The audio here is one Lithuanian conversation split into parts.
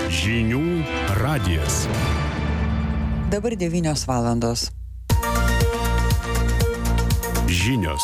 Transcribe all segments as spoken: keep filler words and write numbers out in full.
Žinių radijas. Dabar devynios valandos. Žinios.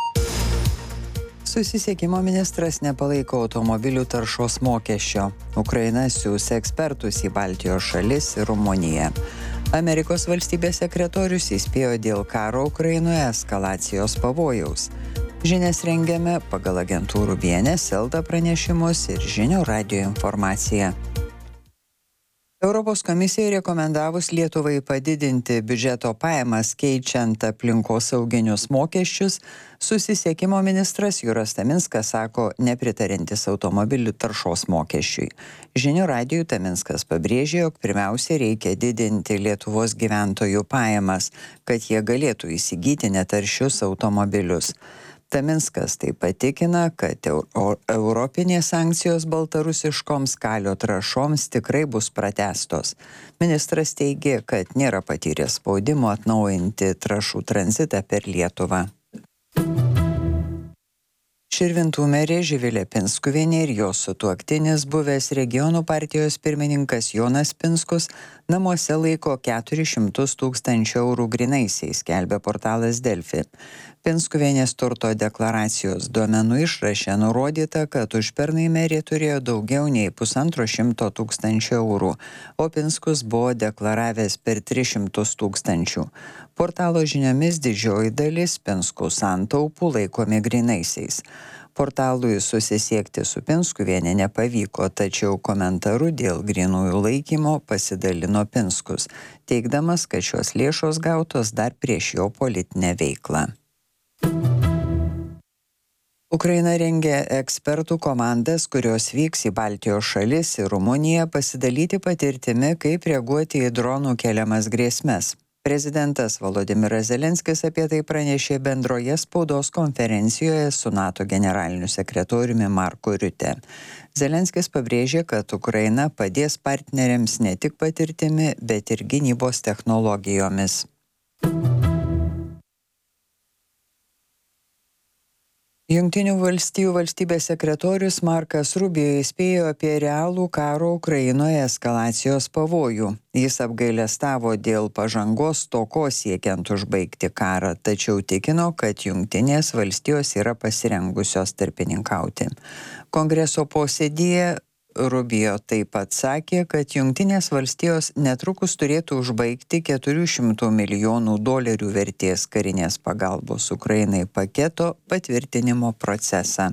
Susisiekimo ministras nepalaiko automobilių taršos mokesčio. Ukraina siųs ekspertus į Baltijos šalis ir Rumuniją. Amerikos valstybės sekretorius įspėjo dėl karo Ukrainoje eskalacijos pavojaus. Žinias rengiame pagal agentūrų B N S, Elta pranešimus ir Žinių radijo informaciją. Europos komisijai rekomendavus Lietuvai padidinti biudžeto pajamas keičiant aplinkosauginius mokesčius, susisiekimo ministras Juras Taminskas sako nepritarintis automobilių taršos mokesčiui. Žinių radijui Taminskas pabrėžė, jog pirmiausia reikia didinti Lietuvos gyventojų pajamas, kad jie galėtų įsigyti netaršius automobilius. Taminskas taip patikina, kad euro, europinės sankcijos baltarusiškoms kalio trąšoms tikrai bus pratęstos. Ministras teigė, kad nėra patyręs spaudimo atnaujinti trąšų tranzitą per Lietuvą. Širvintų merė Živilė Pinskuvienė ir jos sutuoktinis, buvęs regionų partijos pirmininkas Jonas Pinskus, namuose laiko keturis šimtus tūkstančių eurų grynaisiais, skelbia portalas Delfi. Pinskuvienės turto deklaracijos duomenų išraše nurodyta, kad užpernai merė turėjo daugiau nei pusantro šimto tūkstančių eurų, o Pinskus buvo deklaravęs per tris šimtus tūkstančių. Portalo žiniomis didžioji dalis Pinskų santaupų laikomi grynaisiais. Portalui susisiekti su Pinskuviene nepavyko, tačiau komentaru dėl grynųjų laikymo pasidalino Pinskus, teigdamas, kad šios lėšos gautos dar prieš jo politinę veiklą. Ukraina rengia ekspertų komandas, kurios vyks į Baltijos šalis ir Rumuniją pasidalyti patirtimi, kaip reaguoti į dronų keliamas grėsmes. Prezidentas Volodimiras Zelenskis apie tai pranešė bendroje spaudos konferencijoje su NATO generaliniu sekretoriumi Marku Riute. Zelenskis pabrėžė, kad Ukraina padės partneriams ne tik patirtimi, bet ir gynybos technologijomis. Jungtinių valstijų valstybės sekretorius Markas Rubio įspėjo apie realų karo Ukrainoje eskalacijos pavojų. Jis apgailestavo dėl pažangos stokos siekiant užbaigti karą, tačiau tikino, kad Jungtinės valstijos yra pasirengusios tarpininkauti. Kongreso posėdyje Rubio taip pat sakė, kad Jungtinės valstijos netrukus turėtų užbaigti keturių šimtų milijonų dolerių vertės karinės pagalbos Ukrainai paketo patvirtinimo procesą.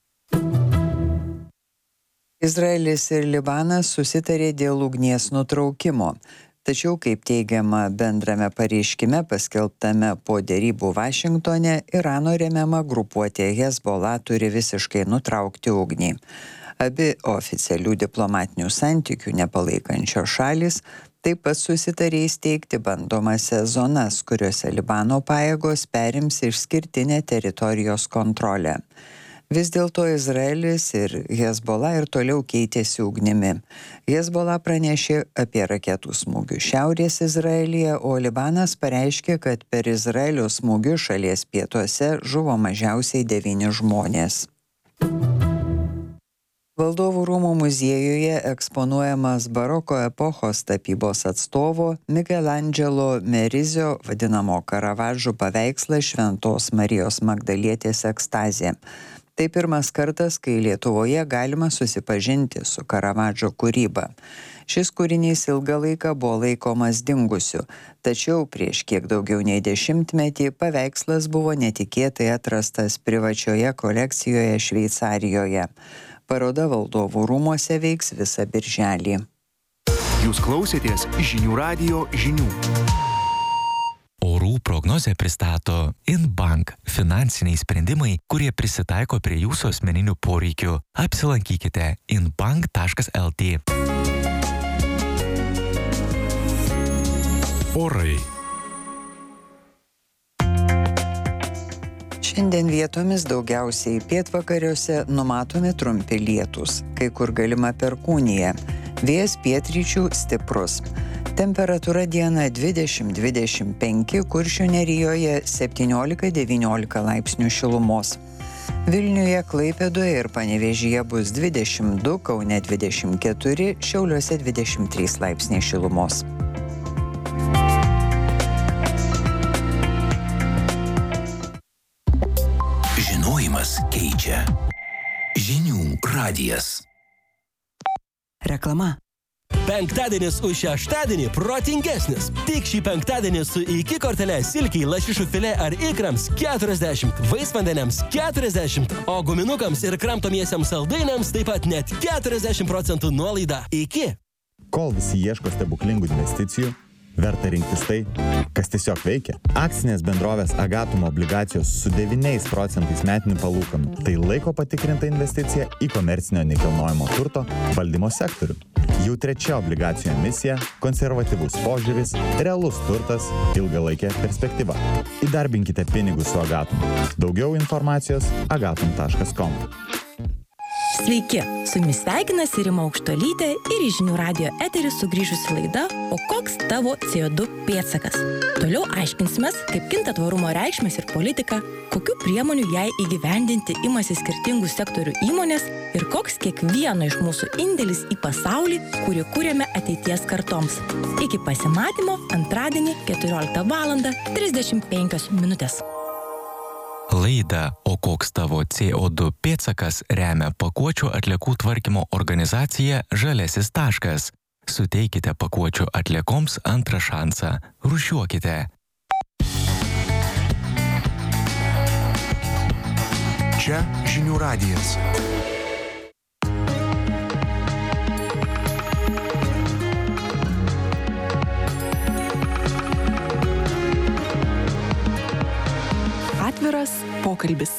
Izraelis ir Libanas susitarė dėl ugnies nutraukimo. Tačiau, kaip teigiama bendrame pareiškime paskelbtame po derybų Vašingtone, Irano remiama grupuotė Hezbollah turi visiškai nutraukti ugnį. Abi oficialių diplomatinių santykių nepalaikančios šalys taip pat susitarė įsteigti bandomąsias zonas, kuriuose Libano pajėgos perims išskirtinę teritorijos kontrolę. Vis dėlto Izraelis ir Hezbollah ir toliau keitėsi ugnimi. Hezbollah pranešė apie raketų smūgių šiaurės Izraelyje, o Libanas pareiškė, kad per Izraelio smūgius šalies pietuose žuvo mažiausiai devyni žmonės. Valdovų rūmų muziejuje eksponuojamas baroko epochos tapybos atstovo Michelangelo Merizio vadinamo Karavadžo paveikslas Šventos Marijos Magdalietės ekstazė. Tai pirmas kartas, kai Lietuvoje galima susipažinti su Karavadžo kūryba. Šis kūrinys ilgą laiką buvo laikomas dingusiu, tačiau prieš kiek daugiau nei dešimtmetį paveikslas buvo netikėtai atrastas privačioje kolekcijoje Šveicarijoje. Paroda Valdovų rūmuose veiks visą birželį. Jūs klausėtės Žinių radijo žinių. Orų prognozę pristato Inbank – finansiniai sprendimai, kurie prisitaiko prie jūsų asmeninių poreikių. Apsilankykite inbank taškas el tė. Orai. Šiandien vietomis daugiausiai pietvakariuose numatomi trumpi lietūs, kai kur galima perkūnija. Vėjas pietryčių stiprus. Temperatūra dieną dvidešimt dvidešimt penki, Kuršių nerijoje septyniolika devyniolika laipsnių šilumos. Vilniuje, Klaipėdoje ir Panevėžyje bus dvidešimt du, Kaune dvidešimt keturi, Šiauliuose dvidešimt trys laipsniai šilumos. Žinojimas keičia. Žinių radijas. Reklama. Penktadienis už šeštadienį protingesnis. Tik šį penktadienį su iki kortele silkiai, lašišų filė ar ikrams keturiasdešimt, vaisvandeniams keturiasdešimt, o guminukams ir kramtomiesiams saldainiams taip pat net keturiasdešimt procentų nuolaida. Iki. Kol visi ieško stebuklingų investicijų, verta rinktis tai, kas tiesiog veikia. Akcinės bendrovės Agatum obligacijos su devyniais procentais metinių palūkanų. Tai laiko patikrinta investicija į komercinio nekilnojamo turto valdymo sektorių. Jau trečia obligacijų emisija, konservatyvus požiūris, realus turtas, ilgalaikė perspektyva. Įdarbinkite pinigus su Agatum. Daugiau informacijos agatum taškas com. Sveiki, su jumis sveikinasi Rima Aukštuolytė ir į Žinių radijo eterį sugrįžusi laida O koks tavo C O du pėdsakas? Toliau aiškinsimės, kaip kinta tvarumo reikšmės ir politika, kokių priemonių jai įgyvendinti imasi skirtingų sektorių įmonės ir koks kiekvieno iš mūsų indėlis į pasaulį, kurį kūrėme ateities kartoms. Iki pasimatymo antradienį keturioliktą valandą trisdešimt penkios minutės. Laidą O koks tavo C O du pėdsakas remia pakuočių atliekų tvarkymo organizacija Žaliasis taškas. Suteikite pakuočių atliekoms antrą šansą. Rūšiuokite. Čia Žinių radijas. Atviras pokalbis.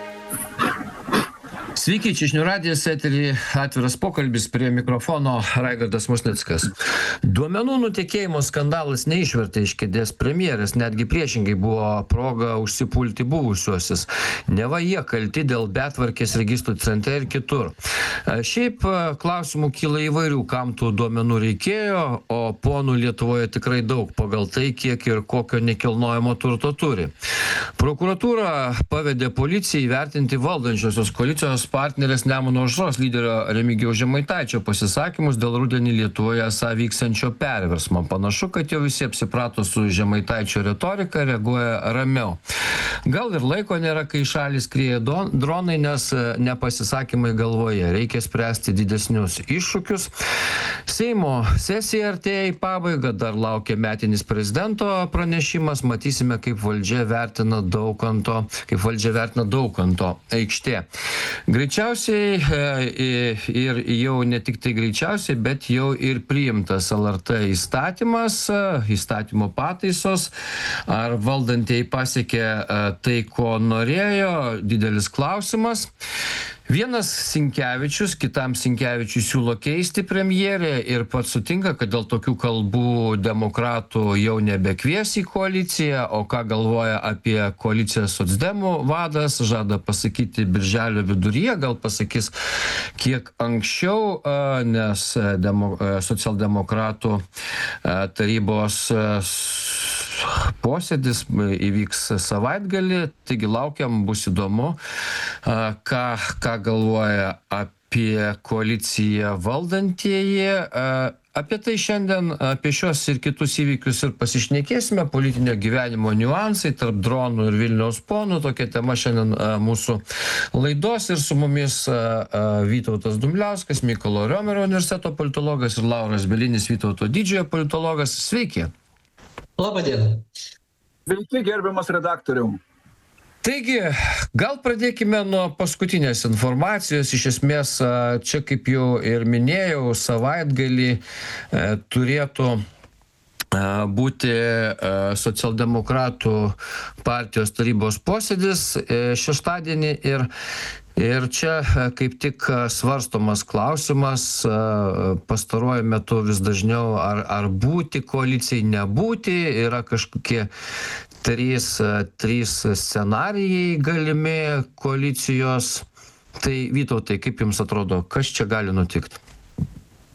Sveiki, čia Žinių radijas, etery atviras pokalbis, prie mikrofono Raigardas Musnickas. Duomenų nutekėjimo skandalas neišvertė iš kėdės premjerės, netgi priešingai buvo proga užsipulti buvusiuosius. Neva jie kalti dėl betvarkės registrų centre ir kitur. Šiaip klausimų kyla įvairių, kam tų duomenų reikėjo, o ponų Lietuvoje tikrai daug pagal tai, kiek ir kokio nekilnojamo turto turi. Prokuratūra pavedė policijai įvertinti valdančiosios koalicijos partnerės Nemuno aušros lyderio Remigijaus Žemaitaičio pasisakymus dėl rudenį Lietuvoje esą vyksiančio perversmo. Panašu, kad jau visi apsiprato su Žemaitaičio retorika, reaguoja ramiau. Gal ir laiko nėra, kai šalis skrieja dronai, nes nepasisakymai galvoje. Reikia spręsti didesnius iššūkius. Seimo sesija artėja į pabaigą, dar laukia metinis prezidento pranešimas. Matysime, kaip valdžia vertina Daukanto, kaip valdžia vertina Daukanto aikštė. Greičiausiai ir jau ne tik tai greičiausiai, bet jau ir priimtas L R T įstatymas, įstatymo pataisos. Ar valdantieji pasiekė tai, ko norėjo, didelis klausimas. Vienas Sinkevičius, kitam Sinkevičiui siūlo keisti premjerę ir pats sutinka, kad dėl tokių kalbų demokratų jau nebekvies į koaliciją, o ką galvoja apie koaliciją socdemų vadas, žada pasakyti birželio viduryje, gal pasakys kiek anksčiau, nes demo, socialdemokratų tarybos posėdis įvyks savaitgalį, taigi laukiam, bus įdomu, ką, ką galvoja apie koaliciją valdantieji. Apie tai šiandien, apie šios ir kitus įvykius ir pasišnekėsime, politinio gyvenimo niuansai tarp dronų ir Vilniaus ponų, tokia tema šiandien mūsų laidos ir su mumis Vytautas Dumbliauskas, Mykolo Riomerio universiteto politologas ir Lauras Bielinis, Vytauto didžiojo politologas. Sveiki. Labą dieną. Sveiki, gerbiamas redaktoriau. Taigi, gal pradėkime nuo paskutinės informacijos. Iš esmės, čia, kaip jau ir minėjau, savaitgalį turėtų būti socialdemokratų partijos tarybos posėdis šeštadienį ir Ir čia kaip tik svarstomas klausimas pastaruoju metu vis dažniau, ar, ar būti koalicijai, nebūti, yra kažkokie trys, trys scenarijai galimi koalicijos. Tai Vytautai, kaip jums atrodo, kas čia gali nutikti?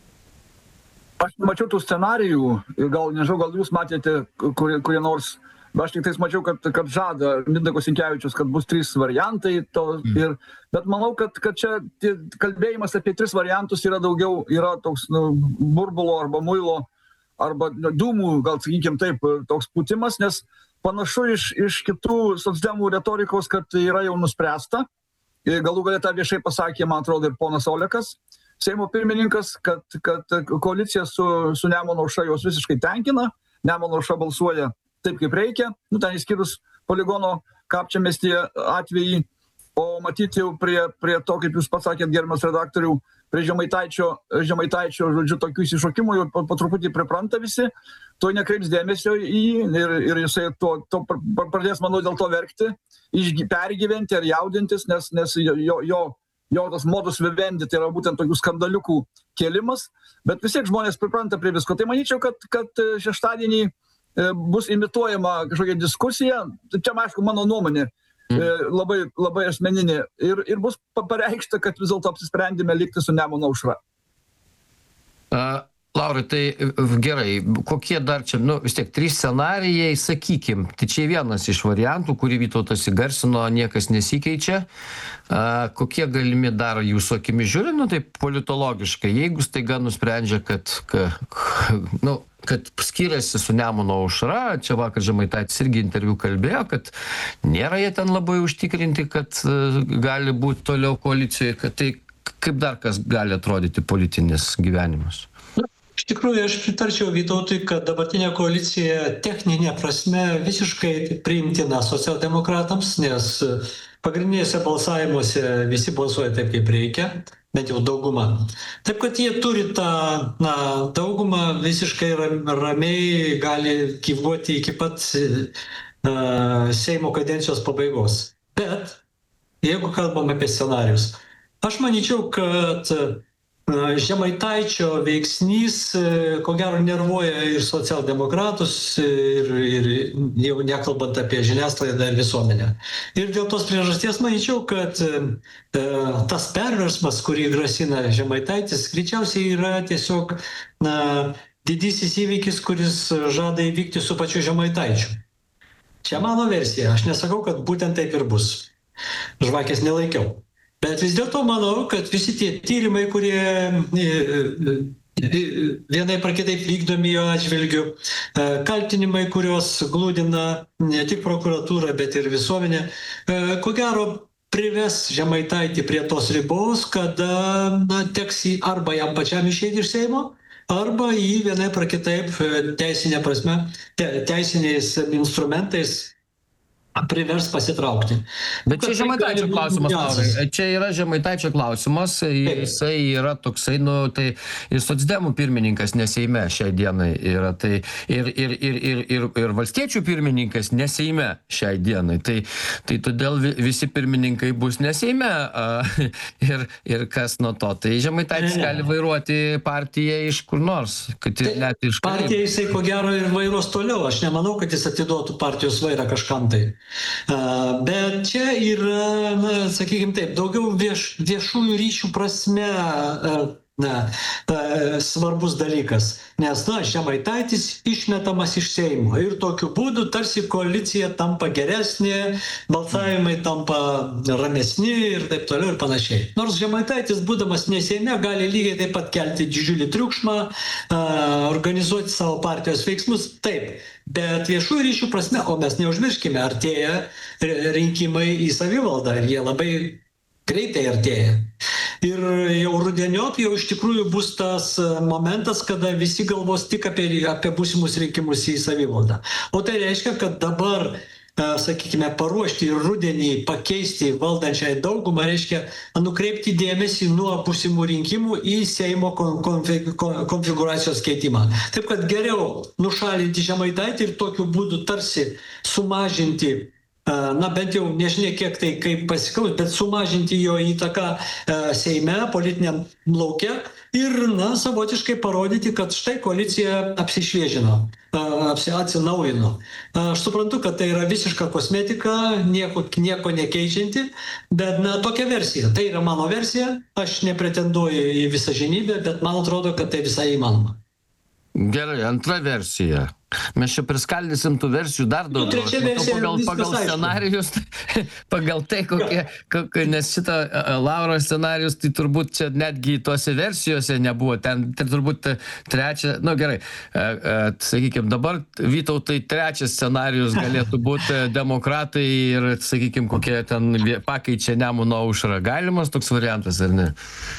Aš mačiau tų scenarijų ir gal, nežinau, gal jūs matėte kurie, kurie nors aš tik tais mačiau, kad, kad žada Mindaugas Sinkevičius, kad bus trys variantai. To, ir, bet manau, kad, kad čia kalbėjimas apie tris variantus yra daugiau, yra toks nu, burbulo arba muilo, arba dūmų, gal sakykim taip, toks pūtimas, nes panašu iš, iš kitų socdemų retorikos, kad yra jau nuspręsta. Galų galę tą viešai pasakė, man atrodo, ir ponas Olekas, Seimo pirmininkas, kad, kad koalicija su, su Nemuno aušra jos visiškai tenkina. Nemuno aušra balsuoja taip, kaip reikia, nu, ten išskyrus poligono Kapčiamiestyje atvejį, o matyti jau prie, prie to, kaip jūs pasakėt, gerbiamas redaktoriau, prie Žemaitaičio, Žemaitaičio, žodžiu, tokių įsišokimų jau po, po truputį pripranta visi, to nekreips dėmesio į jį ir, ir jisai to, to pradės, manau, dėl to verkti, išgy, pergyventi ar jaudintis, nes, nes jo, jo, jo tas modus vivendi, tai yra būtent tokių skandaliukų kėlimas, bet vis tiek žmonės pripranta prie visko. Tai manyčiau, kad, kad šeštadienį bus imituojama kažkokia diskusija, čia, aišku, mano nuomonė, mm. labai, labai asmeninė, ir, ir bus pareikšta, kad vis dėlto apsisprendėme likti su Nemuno aušra. Uh, Laurai, tai gerai, kokie dar čia, nu, vis tiek, trys scenarijai, sakykim, tai čia vienas iš variantų, kurį Vytautas įgarsino, niekas nesikeičia. Uh, kokie galimi dar jūsų akimi žiūri, nu, tai politologiškai, jeigu staiga nusprendžia, kad, ka, nu, kad skiriasi su Nemuno aušra, čia vakar Žemaitaitis irgi interviu kalbėjo, kad nėra jie ten labai užtikrinti, kad uh, gali būti toliau koalicijoje, kad tai kaip dar kas gali atrodyti politinis gyvenimas? Iš tikrųjų, aš pritarčiau Vytautui, kad dabartinė koalicija techninė prasme visiškai priimtina socialdemokratams, nes pagrindinėse balsavimuose visi balsuoja taip, kaip reikia, bent jau dauguma. Taip, kad jie turi tą na, daugumą visiškai ramiai gali gyvuoti iki pat uh, Seimo kadencijos pabaigos. Bet, jeigu kalbam apie scenarius, aš manyčiau, kad Žemaitaičio veiksnys, ko gero, nervuoja ir socialdemokratus, ir, ir jau nekalbant apie žiniasklaidą ir visuomenę. Ir dėl tos priežasties manyčiau, kad e, tas perversmas, kurį grasina Žemaitaitis, greičiausiai yra tiesiog na, didysis įvykis, kuris žada įvykti su pačiu Žemaitaičiu. Čia mano versija. Aš nesakau, kad būtent taip ir bus. Žvakės nelaikiau. Bet vis dėlto manau, kad visi tie tyrimai, kurie vienai par kitaip vykdomi jo atžvilgiu, kaltinimai, kurios glūdina ne tik prokuratūra, bet ir visuomenė, ko gero prives Žemaitaitį prie tos ribos, kada na, teks jį arba jam pačiam išeiti iš Seimo, arba jį vienai par kitaip teisinė prasme, te, teisiniais instrumentais privers pasitraukti. Bet čia Žemaitaičio klausimas, Laurai. Čia yra Žemaitaičio klausimas, jisai yra toksai, nu, tai ir socdemų pirmininkas ne Seime šiai dienai yra, tai ir, ir, ir, ir, ir, ir valstiečių pirmininkas ne Seime šiai dienai. Tai, tai todėl visi pirmininkai bus ne Seime ir, ir kas nuo to. Tai Žemaitaitis gali vairuoti partiją iš kur nors. Kad tai, net iš partiją jisai ko gero ir vairuos toliau. Aš nemanau, kad jis atiduotų partijos vairą kažkam tai. Bet čia yra, na, sakykime taip, daugiau vieš, viešųjų ryšių prasme na, svarbus dalykas, nes, na, Žemaitaitis išmetamas iš Seimo ir tokiu būdu tarsi koalicija tampa geresnė, balsavimai tampa ramesni ir taip toliau ir panašiai. Nors Žemaitaitis, būdamas ne Seime, gali lygiai taip pat kelti didžiulį triukšmą, organizuoti savo partijos veiksmus, taip. Bet viešųjų ryšių prasme, o mes neužmirškime, artėja rinkimai į savivaldą ir jie labai greitai artėja. Ir jau rudeniop jau iš tikrųjų bus tas momentas, kada visi galvos tik apie, apie būsimus rinkimus į savivaldą. O tai reiškia, kad dabar, sakykime, paruošti ir rudenį pakeisti valdančiai daugumą, reiškia nukreipti dėmesį nuo būsimų rinkimų į Seimo konfigūracijos keitimą. Taip kad geriau nušalinti Žemaitaitį ir tokiu būdu tarsi sumažinti, na bent jau nežinia kiek tai kaip pasikaus, bet sumažinti jo įtaką Seime, politiniam lauke ir, na, savotiškai parodyti, kad štai koalicija apsišviežino, atsinaujino. Aš suprantu, kad tai yra visiška kosmetika, nieko, nieko nekeičianti, bet, na, tokia versija. Tai yra mano versija, aš nepretenduoju į visą žinybę, bet man atrodo, kad tai visai įmanoma. Gerai, antra versija. Mes čia priskaldysim tų versijų dar Nu, daugiau. trečia Aš matau, versija pagal, viskas pagal aišku. scenarius, pagal tai, kokie, kokie, nes šitą e, Lauro scenarius, tai turbūt čia netgi tose versijose nebuvo. Ten, ten turbūt trečia, nu gerai, e, e, sakykime, dabar Vytautai trečias scenarius galėtų būti demokratai ir, sakykime, kokie ten vie- pakeičia Nemuno aušrą. Galimas toks variantas, ar ne?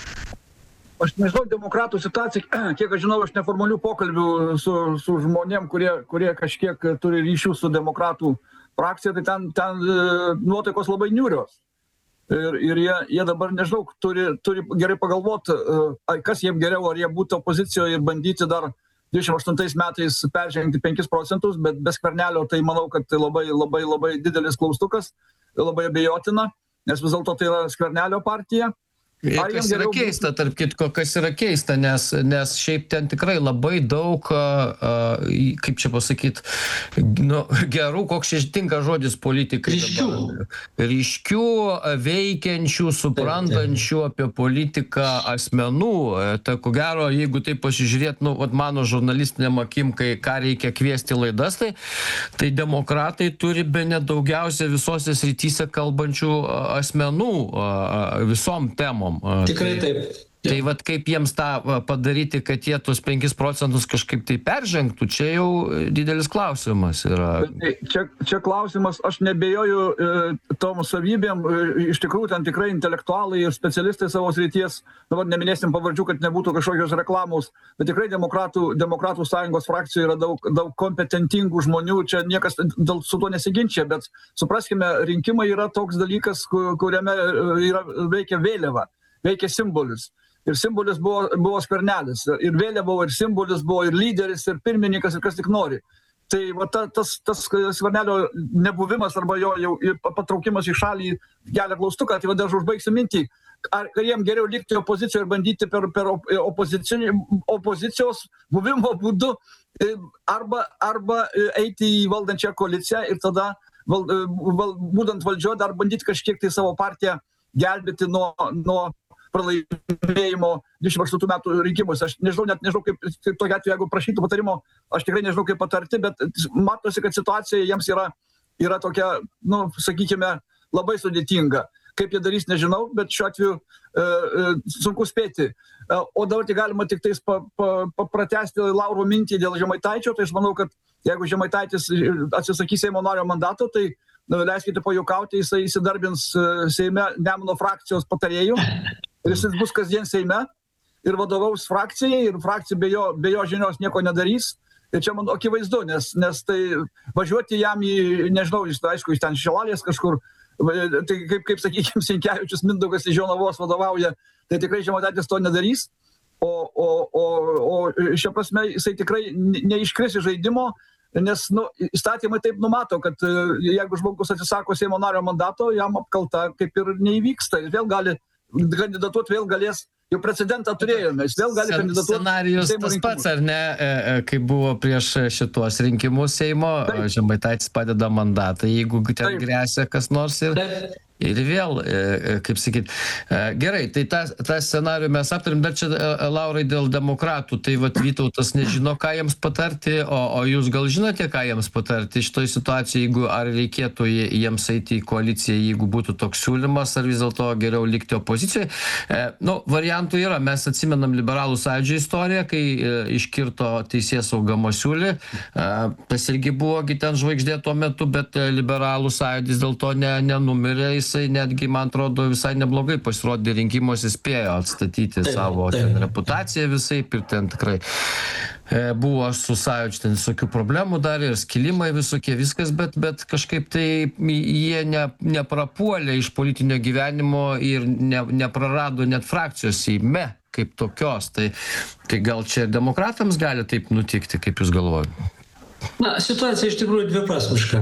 Aš nežinau demokratų situaciją, kiek aš žinau, aš neformalių pokalbių su, su žmonėm, kurie, kurie kažkiek turi ryšių su demokratų frakcija, tai ten, ten e, nuotaikos labai niūrios. Ir, ir jie, jie dabar, nežinau, turi, turi gerai pagalvoti, e, kas jiems geriau, ar jie būtų opozicijoje ir bandyti dar dvidešimt aštuntais metais peržengti penkis procentus, bet be Skvernelio tai manau, kad tai labai, labai, labai didelis klaustukas, labai abejotina, nes vis dėlto tai yra Skvernelio partija. Ir Ar jiem kas yra geriau keista, tarp kitko, kas yra keista, nes, nes šiaip ten tikrai labai daug, a, a, kaip čia pasakyti, nu, gerų, koks čia tinka žodis politikai. Ryškių. dabar. Ryškių, a, veikiančių, suprantančių apie politiką asmenų. E, Tai ko gero, jeigu taip pasižiūrėt, nu, vat mano žurnalistiniam akim, kai ką reikia kviesti laidas, tai, tai demokratai turi bene daugiausia visose srityse kalbančių a, asmenų a, a, visom temom. A, Tikrai tai- taip. Tai vat kaip jiems tą va, padaryti, kad jie tuos penkis procentus kažkaip tai peržengtų, čia jau didelis klausimas yra. Bet tai Čia, čia klausimas, aš nebejoju e, tom savybėm, e, iš tikrųjų ten tikrai intelektualai ir specialistai savo srities, dabar neminėsim pavardžių, kad nebūtų kažkokios reklamos, bet tikrai demokratų, demokratų sąjungos frakcijoje yra daug, daug kompetentingų žmonių, čia niekas dėl su to nesiginčia, bet supraskime, rinkimai yra toks dalykas, ku- kuriame e, yra, veikia vėliava, veikia simbolis. Ir simbolis buvo, buvo Skvernelis. Ir vėliava buvo, ir simbolis buvo, ir lyderis, ir pirmininkas, ir kas tik nori. Tai va, ta, tas, tas Skvernelio nebuvimas arba jo jau ir patraukimas į šalį kelia klaustuką, tai vadai aš užbaigsiu mintį. Ar, ar jiem geriau likti opozicijoje ir bandyti per, per op- opozicinį- opozicijos buvimo būdu e, arba, arba e, eiti į valdančią koaliciją ir tada, val, e, val, būdant valdžioje, dar bandyti kažkiek tai savo partiją gelbėti nuo, nuo pralaimėjimo dvidešimt aštuntų metų rinkimuose. Aš nežinau, net nežinau, kaip, kaip tokia atveju, jeigu prašytų patarimo, aš tikrai nežinau, kaip patarti, bet matosi, kad situacija jiems yra, yra tokia, nu, sakykime, labai sudėtinga. Kaip jie darys, nežinau, bet šiuo atveju e, e, sunku spėti. E, o dabar tai galima tik tais pa, pa, pa, pratesti Lauro mintį dėl Žemaitaičio, tai aš manau, kad jeigu Žemaitaitis atsisakys Seimo nario mandato, tai nu, leiskite pajuokauti, jisai įsidarbins e, Seime Nemuno frakcijos patarėjų. Ir jis bus kasdien Seime ir vadovaus frakcijai, ir frakcija be jo, be jo žinios nieko nedarys. Ir čia man akivaizdu, nes, nes tai važiuoti jam į, nežinau, jis, aišku, iš ten Šilalės kažkur, tai kaip, kaip sakykime, Sinkevičius Mindaugas iš Jonavos vadovauja, tai tikrai Žemaitaitis to nedarys. O, o, o, o šia prasme jisai tikrai neiškris iš žaidimo, nes nu, įstatymai taip numato, kad e, jeigu žmogus atsisako Seimo nario mandato, jam apkalta kaip ir neįvyksta. Jis vėl gali kandidatuoti, vėl galės, jau precedentą turėjome, jis vėl gali kandidatuoti. Scenarijus Seimo tas rinkimus. pats, ar ne, e, e, kaip buvo prieš šitos rinkimus Seimo, Taip. Žemaitaitis padeda mandatą, jeigu ten Taip. grėsia kas nors ir, Bet ir vėl, e, e, kaip sakyt, e, gerai, tai tą, tą scenarijų mes aptarim, dar čia, e, Laurai, dėl demokratų, tai vat Vytautas nežino, ką jiems patarti, o, o jūs gal žinote, ką jiems patarti šitoj situacijai, jeigu ar reikėtų jie- jiems eiti į koaliciją, jeigu būtų toks siūlymas, ar vis dėlto geriau likti opozicijoje. E, nu, variantų yra, mes atsimenam liberalų sąjūdžio istoriją, kai e, iškirto Teisėsauga Masiulį, e, tas irgi buvogi ten žvaigždė tuo metu, bet e, liberalų sąjūdis dėl to ne, nenumirė, jisai netgi, man atrodo, visai neblogai pasirodė rinkimuose, spėjo atstatyti Taip, savo taip. ten reputaciją visaip ir ten tikrai e, buvo su sąjūdžiu ten visokių problemų dar ir skilimai visokie, viskas, bet, bet kažkaip tai jie ne, neprapuolė iš politinio gyvenimo ir ne, neprarado net frakcijos Seime kaip tokios. Tai, tai gal čia ir demokratams gali taip nutikti, kaip jūs galvojate? na, situacija iš tikrųjų dviprasmiška.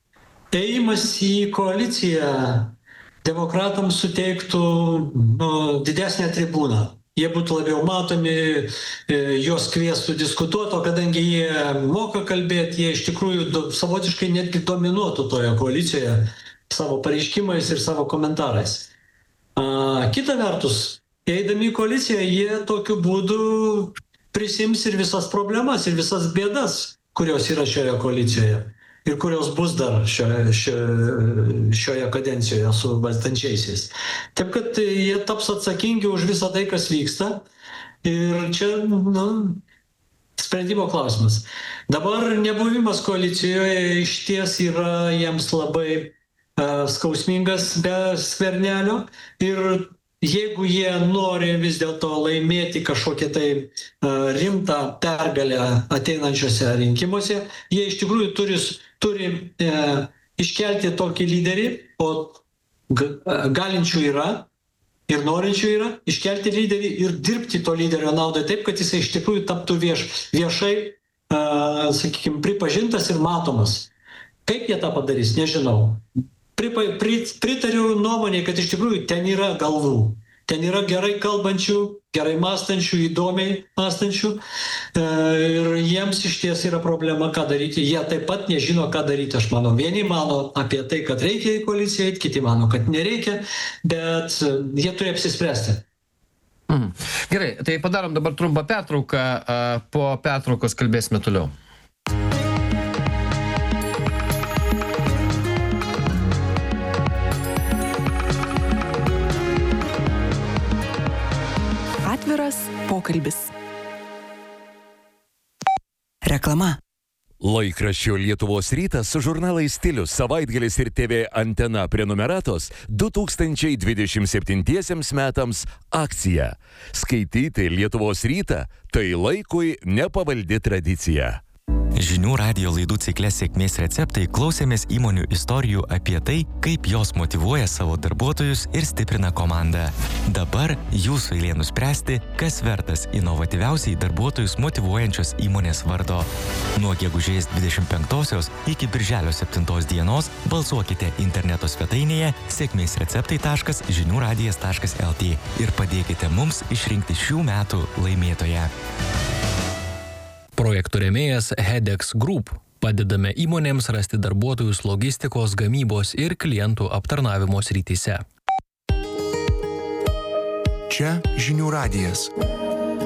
Ėjimas į koaliciją demokratams suteiktų nu, didesnę tribūną. Jie būtų labiau matomi, e, juos kviestų diskutuoti, o kadangi jie moka kalbėti, jie iš tikrųjų do, savotiškai netgi dominuotų toje koalicijoje savo pareiškimais ir savo komentarais. A, kita vertus, eidami į koaliciją, jie tokiu būdu prisims ir visas problemas, ir visas bėdas, kurios yra šioje koalicijoje ir kurios bus dar šioje, šioje, šioje kadencijoje su valdančiaisiais. Taip, kad jie taps atsakingi už visą tai, kas vyksta. Ir čia, nu, sprendimo klausimas. Dabar nebuvimas koalicijoje iš ties yra jiems labai uh, skausmingas be Skvernelio. Ir jeigu jie nori vis dėlto laimėti kažkokią tai uh, rimtą pergalę ateinančiose rinkimuose, jie iš tikrųjų turi, turi uh, iškelti tokį lyderį, o galinčių yra ir norinčių yra iškelti lyderį ir dirbti to lyderio naudai taip, kad jisai iš tikrųjų taptų vieš, viešai, uh, sakykime, pripažintas ir matomas. Kaip jie tą padarys, nežinau. Pripa, prit, pritariu nuomonėje, kad iš tikrųjų ten yra galvų. Ten yra gerai kalbančių, gerai mąstančių, įdomiai mąstančių. E, ir jiems iš ties yra problema, ką daryti. Jie taip pat nežino, ką daryti, aš manau. Vieni mano apie tai, kad reikia į koaliciją eiti, kiti mano, kad nereikia, bet jie turi apsispręsti. Mm. Gerai, tai padarom dabar trumpą pertrauką. Po pertraukos kalbėsime toliau. Atviras pokalbis. Reklama. Laikraščio Lietuvos rytas su žurnalais Stilius, Savaitgalis ir T V Antena prenumeratos du tūkstančiai dvidešimt septintiesiems metams akcija. Skaityti Lietuvos rytą – tai laikui nepavaldi tradicija. Žinių radijo laidų cikle Sėkmės receptai klausėmės įmonių istorijų apie tai, kaip jos motyvuoja savo darbuotojus ir stiprina komandą. Dabar jūsų eilė nuspręsti, kas vertas inovatyviausiai darbuotojus motyvuojančios įmonės vardo. Nuo gegužės dvidešimt penktosios iki birželio septintos dienos balsuokite interneto svetainėje sėkmės receptai taškas žinių radijas taškas el tė ir padėkite mums išrinkti šių metų laimėtoją. Projektų rėmėjas Hedex Group. Padedame įmonėms rasti darbuotojus logistikos, gamybos ir klientų aptarnavimo srityse. Čia Žinių radijas.